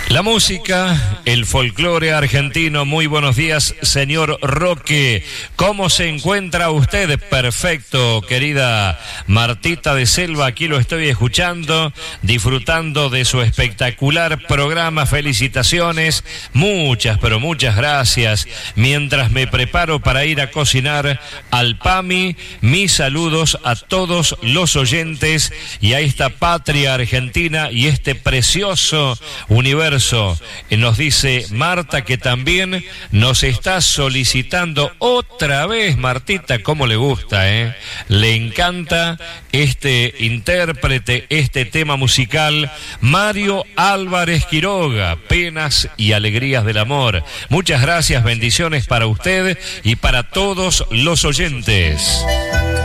La música, el folclore argentino. Muy buenos días, señor Roque. ¿Cómo se encuentra usted? Perfecto, querida Martita de Selva. Aquí lo estoy escuchando, disfrutando de su espectacular programa. Felicitaciones. Muchas, pero muchas gracias. Mientras me preparo para ir a cocinar al PAMI, mis saludos a todos los oyentes y a esta patria argentina y este precioso universo. Nos dice Marta que también nos está solicitando otra vez, Martita, cómo le gusta, le encanta este intérprete, este tema musical, Mario Álvarez Quiroga, Penas y Alegrías del Amor. Muchas gracias, bendiciones para usted y para todos los oyentes.